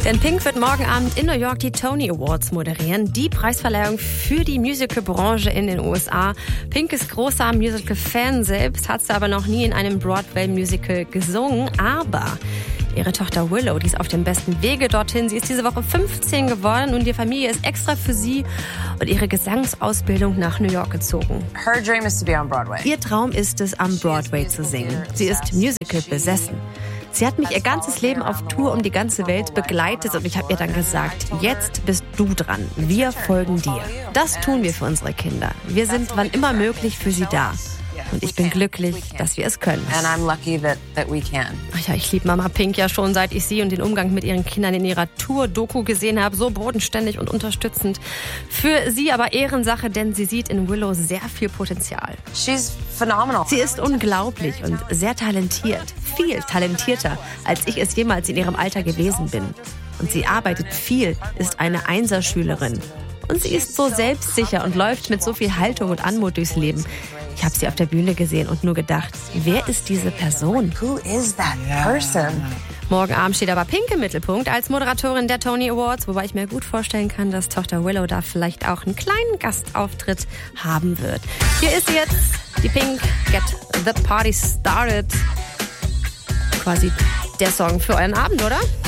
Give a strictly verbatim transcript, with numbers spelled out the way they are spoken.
Denn Pink wird morgen Abend in New York die Tony Awards moderieren, die Preisverleihung für die Musical-Branche in den U S A. Pink ist großer Musical-Fan selbst, hat sie aber noch nie in einem Broadway-Musical gesungen. Aber ihre Tochter Willow, die ist auf dem besten Wege dorthin. Sie ist diese Woche fünfzehn geworden und die Familie ist extra für sie und ihre Gesangsausbildung nach New York gezogen. Her dream is to be on Broadway. Ihr Traum ist es, am Broadway zu singen. Sie ist Musical besessen. Sie hat mich ihr ganzes Leben auf Tour um die ganze Welt begleitet und ich habe ihr dann gesagt, jetzt bist du dran. Wir folgen dir. Das tun wir für unsere Kinder. Wir sind wann immer möglich für sie da. Und ich bin glücklich, dass wir es können. And I'm lucky that, that we can. Ach ja, ich liebe Mama Pink ja schon, seit ich sie und den Umgang mit ihren Kindern in ihrer Tour-Doku gesehen habe. So bodenständig und unterstützend. Für sie aber Ehrensache, denn sie sieht in Willow sehr viel Potenzial. She's phenomenal. Sie ist unglaublich und sehr talentiert. Viel talentierter, als ich es jemals in ihrem Alter gewesen bin. Und sie arbeitet viel, ist eine Einserschülerin. Und sie ist so selbstsicher und läuft mit so viel Haltung und Anmut durchs Leben. Ich habe sie auf der Bühne gesehen und nur gedacht, wer ist diese Person? Who is that person? Morgen Abend steht aber Pink im Mittelpunkt als Moderatorin der Tony Awards, wobei ich mir gut vorstellen kann, dass Tochter Willow da vielleicht auch einen kleinen Gastauftritt haben wird. Hier ist sie jetzt, die Pink, Get the Party Started. Quasi der Song für euren Abend, oder?